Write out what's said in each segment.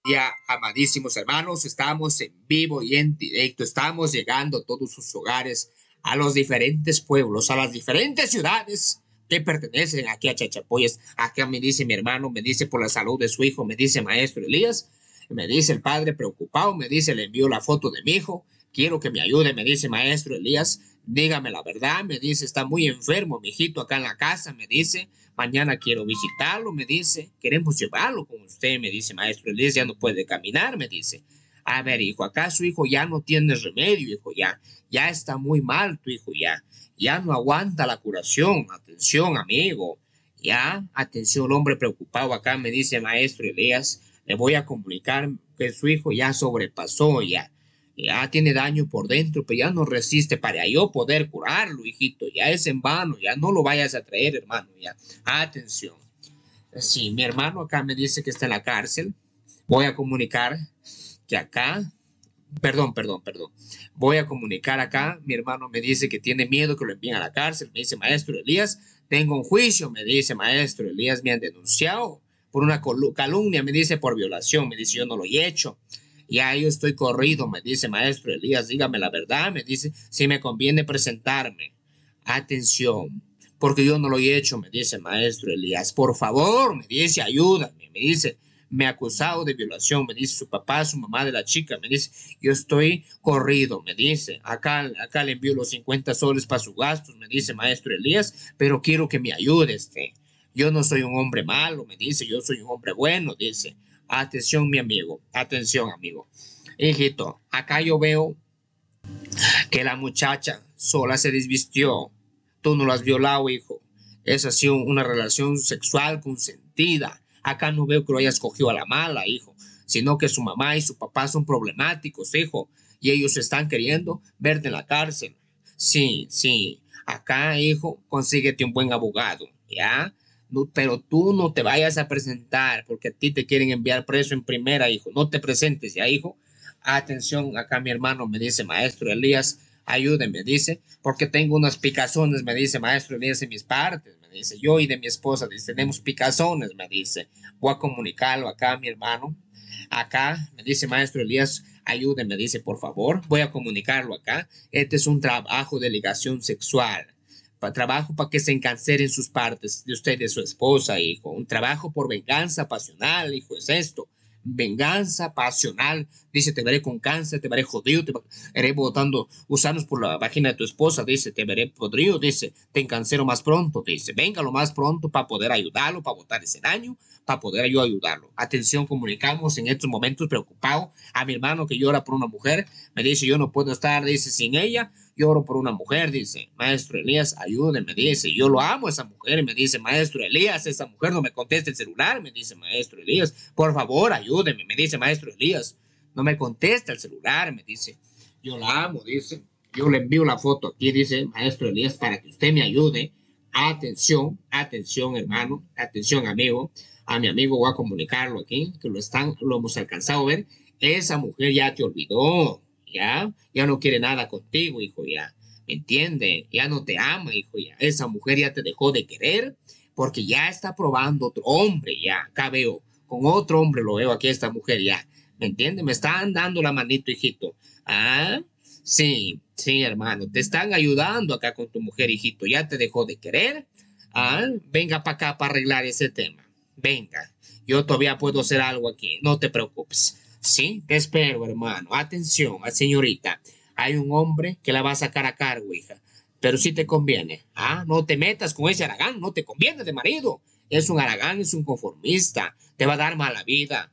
Ya, amadísimos hermanos, estamos en vivo y en directo, estamos llegando a todos sus hogares, a los diferentes pueblos, a las diferentes ciudades que pertenecen aquí a Chachapoyas. Acá me dice mi hermano, me dice por la salud de su hijo, me dice maestro Elías, me dice el padre preocupado, me dice le envío la foto de mi hijo, quiero que me ayude, me dice maestro Elías, dígame la verdad, me dice está muy enfermo mi hijito acá en la casa, me dice. Mañana quiero visitarlo, me dice. Queremos llevarlo con usted, me dice, maestro Elías, ya no puede caminar, me dice. A ver, hijo, acá su hijo ya no tiene remedio, hijo, ya está muy mal tu hijo, ya no aguanta la curación. Atención, amigo, atención, hombre preocupado acá, me dice, maestro Elías, le voy a comunicar que su hijo ya sobrepasó, ya tiene daño por dentro, pero ya no resiste para yo poder curarlo, hijito, ya es en vano, ya no lo vayas a traer, hermano, ya. Atención. Sí, mi hermano acá me dice que está en la cárcel. Voy a comunicar que acá, perdón. Voy a comunicar acá, mi hermano me dice que tiene miedo que lo envíen a la cárcel. Me dice, maestro Elías, tengo un juicio, me dice, maestro Elías, me han denunciado por una calumnia, me dice, por violación, me dice, yo no lo he hecho. Ya yo estoy corrido, me dice, maestro Elías, dígame la verdad, me dice, si me conviene presentarme. Atención, porque yo no lo he hecho, me dice, maestro Elías, por favor, me dice, ayúdame, me dice, me ha acusado de violación, me dice su papá, su mamá de la chica, me dice, yo estoy corrido, me dice, acá le envío los 50 soles para sus gastos, me dice, maestro Elías, pero quiero que me ayude, yo no soy un hombre malo, me dice, yo soy un hombre bueno, dice, atención, mi amigo, atención, amigo, hijito, acá yo veo que la muchacha sola se desvistió. Tú no lo has violado, hijo. Es así una relación sexual consentida. Acá no veo que lo hayas cogido a la mala, hijo, sino que su mamá y su papá son problemáticos, hijo, y ellos están queriendo verte en la cárcel. Sí, sí. Acá, hijo, consíguete un buen abogado, ¿ya? No, pero tú no te vayas a presentar porque a ti te quieren enviar preso en primera, hijo. No te presentes, ¿ya, hijo? Atención, acá mi hermano me dice, maestro Elías, ayúdeme, dice, porque tengo unas picazones, me dice, maestro Elías, en mis partes, me dice, yo y de mi esposa, dice, tenemos picazones, me dice, voy a comunicarlo acá, mi hermano, acá, me dice, maestro Elías, ayúdeme, dice, por favor, voy a comunicarlo acá, este es un trabajo de ligación sexual, trabajo para que se encanceren sus partes de usted y de su esposa, hijo, un trabajo por venganza pasional, hijo, es esto, venganza pasional. Dice, te veré con cáncer, te veré jodido, te veré botando gusanos por la vagina de tu esposa. Dice, te veré podrido, dice, te encancero más pronto. Dice, venga lo más pronto para poder ayudarlo, para botar ese daño, para poder yo ayudarlo. Atención, comunicamos en estos momentos preocupado a mi hermano que llora por una mujer. Me dice, yo no puedo estar, dice, sin ella. Lloro por una mujer, dice, maestro Elías, ayúdeme, dice, yo lo amo a esa mujer, me dice, maestro Elías, esa mujer no me contesta el celular, me dice, maestro Elías, por favor, ayúdeme, me dice, maestro Elías, no me contesta el celular, me dice, yo la amo, dice, yo le envío la foto aquí, dice, maestro Elías, para que usted me ayude, atención, atención, hermano, atención, amigo, a mi amigo voy a comunicarlo aquí, que lo hemos alcanzado a ver, esa mujer ya te olvidó, ya no quiere nada contigo, hijo, ¿me entiende? Ya no te ama, hijo, esa mujer ya te dejó de querer porque ya está probando otro hombre, acá veo, con otro hombre lo veo aquí esta mujer, ¿me entiende? Me están dando la manito, hijito, sí, sí, hermano, te están ayudando acá con tu mujer, hijito, ya te dejó de querer, venga para acá para arreglar ese tema, venga, yo todavía puedo hacer algo aquí, no te preocupes. Sí, te espero, hermano. Atención, señorita. Hay un hombre que la va a sacar a cargo, hija. Pero sí te conviene. No te metas con ese Aragán. No te conviene de marido. Es un Aragán, es un conformista. Te va a dar mala vida.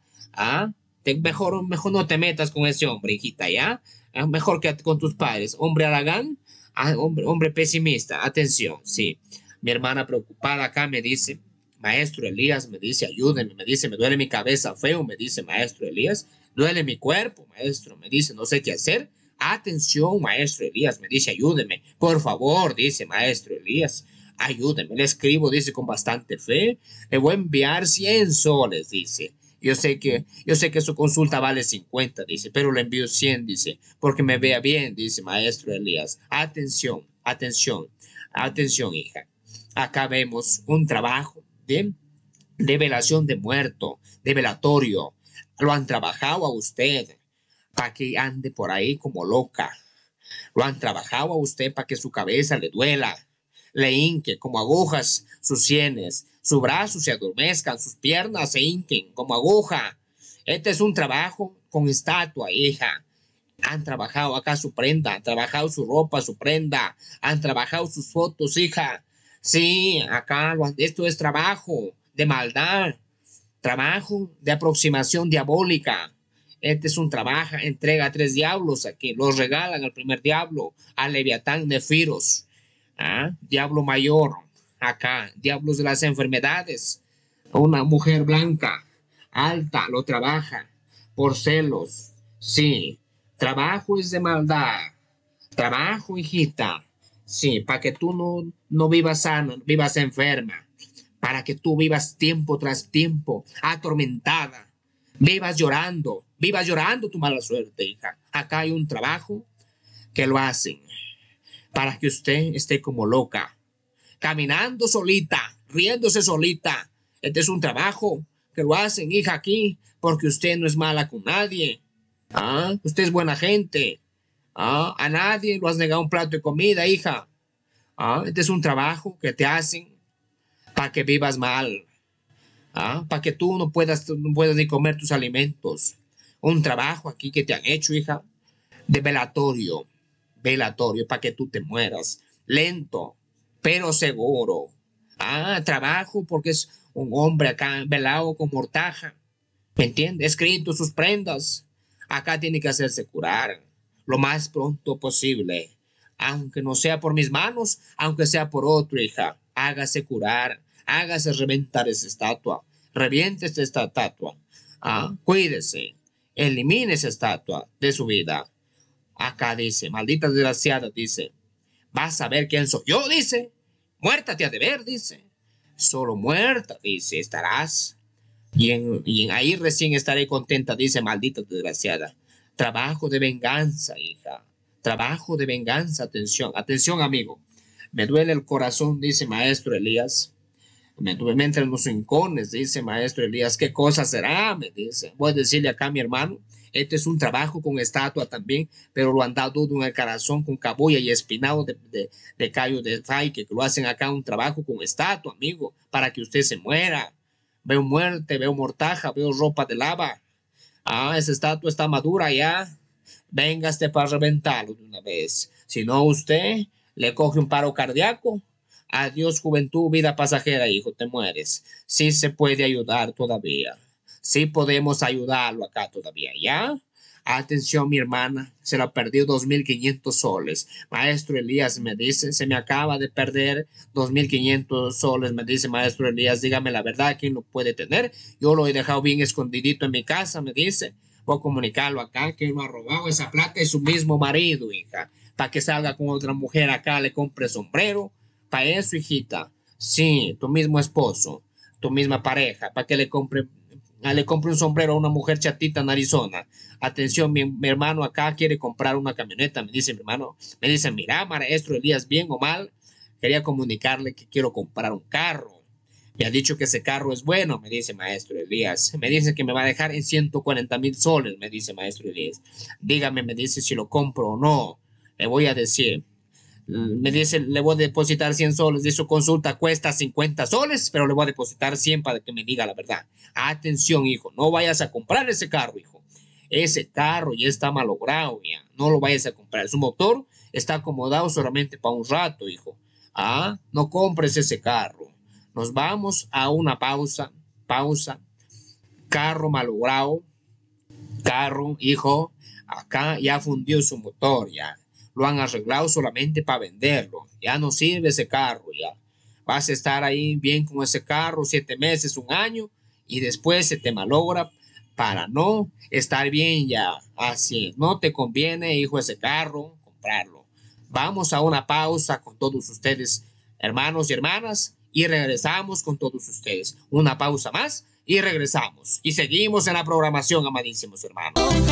Mejor no te metas con ese hombre, hijita, ¿ya? Mejor que con tus padres. Hombre Aragán, hombre pesimista. Atención, sí. Mi hermana preocupada acá me dice, maestro Elías, me dice, ayúdenme, me dice, me duele mi cabeza feo, me dice, maestro Elías, duele mi cuerpo, maestro, me dice, no sé qué hacer. Atención, maestro Elías, me dice, ayúdeme, por favor, dice, maestro Elías, ayúdeme. Le escribo, dice, con bastante fe, le voy a enviar 100 soles, dice. Yo sé que su consulta vale 50, dice, pero le envío 100, dice, porque me vea bien, dice, maestro Elías. Atención, atención, atención, hija. Acá vemos un trabajo de velación de muerto, de velatorio. Lo han trabajado a usted para que ande por ahí como loca. Lo han trabajado a usted para que su cabeza le duela, le hinque como agujas sus sienes, sus brazos se adormezcan, sus piernas se hinquen como aguja. Este es un trabajo con estatua, hija. Han trabajado acá su prenda, han trabajado su ropa, su prenda, han trabajado sus fotos, hija. Sí, acá esto es trabajo de maldad, trabajo de aproximación diabólica. Este es un trabajo, entrega a 3 diablos aquí, los regalan al primer diablo, a Leviatán Nefiros, ¿ah? Diablo mayor, acá, diablos de las enfermedades, una mujer blanca, alta, lo trabaja por celos, sí, trabajo es de maldad, trabajo, hijita, sí, para que tú no vivas sana, vivas enferma, para que tú vivas tiempo tras tiempo, atormentada, vivas llorando tu mala suerte, hija. Acá hay un trabajo que lo hacen para que usted esté como loca, caminando solita, riéndose solita. Este es un trabajo que lo hacen, hija, aquí, porque usted no es mala con nadie. ¿Ah? Usted es buena gente. ¿Ah? A nadie lo has negado un plato de comida, hija. ¿Ah? Este es un trabajo que te hacen para que vivas mal. ¿Ah? Para que tú no puedas ni comer tus alimentos. Un trabajo aquí que te han hecho, hija, de velatorio, para que tú te mueras. Lento, pero seguro. Ah, trabajo porque es un hombre acá velado con mortaja. ¿Me entiendes? Escrito sus prendas. Acá tiene que hacerse curar lo más pronto posible. Aunque no sea por mis manos, aunque sea por otro, hija. Hágase curar, hágase reventar esa estatua. Reviente esta estatua. Ah, cuídese. Elimine esa estatua de su vida. Acá dice, maldita desgraciada, dice, vas a ver quién soy yo, dice. Muerta te ha de ver, dice. Solo muerta, dice, estarás. Y en ahí recién estaré contenta, dice, maldita desgraciada. Trabajo de venganza, hija. Trabajo de venganza, atención, atención, amigo. Me duele el corazón, dice maestro Elías. Me entran los rincones, dice maestro Elías. ¿Qué cosa será? Me dice. Voy a decirle acá a mi hermano. Este es un trabajo con estatua también, pero lo han dado en el corazón con cabulla y espinado de callo de faique, que lo hacen acá un trabajo con estatua, amigo, para que usted se muera. Veo muerte, veo mortaja, veo ropa de lava. Ah, esa estatua está madura ya. Véngase para reventarlo de una vez. Si no, usted le coge un paro cardíaco. Adiós, juventud, vida pasajera, hijo, te mueres. Sí se puede ayudar todavía. Sí podemos ayudarlo acá todavía, ¿ya? Atención, mi hermana, se la perdió 2.500 soles. Maestro Elías me dice, se me acaba de perder 2.500 soles. Me dice, maestro Elías, dígame la verdad, ¿quién lo puede tener? Yo lo he dejado bien escondidito en mi casa, me dice. Voy a comunicarlo acá, que lo ha robado esa plata es su mismo marido, hija. Para que salga con otra mujer acá, le compre sombrero. Para eso, hijita. Sí, tu mismo esposo, tu misma pareja, para que le compre un sombrero a una mujer chatita en Arizona. Atención, mi hermano acá quiere comprar una camioneta, me dice mi hermano. Me dice, mira, maestro Elías, bien o mal, quería comunicarle que quiero comprar un carro. Me ha dicho que ese carro es bueno, me dice maestro Elías. Me dice que me va a dejar en 140,000 soles, me dice maestro Elías. Dígame, me dice si lo compro o no. Le voy a decir. Me dice, le voy a depositar 100 soles. De su consulta cuesta 50 soles, pero le voy a depositar 100 para que me diga la verdad. Atención, hijo, no vayas a comprar ese carro, hijo. Ese carro ya está malogrado, ya. No lo vayas a comprar. Su motor está acomodado solamente para un rato, hijo. Ah, no compres ese carro. Nos vamos a una pausa. Pausa. Carro malogrado. Carro, hijo. Acá ya fundió su motor, ya. Lo han arreglado solamente para venderlo. Ya no sirve ese carro, ya. Vas a estar ahí bien con ese carro 7 meses, un año, y después se te malogra para no estar bien ya. Así, no te conviene, hijo, ese carro, comprarlo. Vamos a una pausa con todos ustedes, hermanos y hermanas, y regresamos con todos ustedes. Una pausa más y regresamos. Y seguimos en la programación, amadísimos hermanos.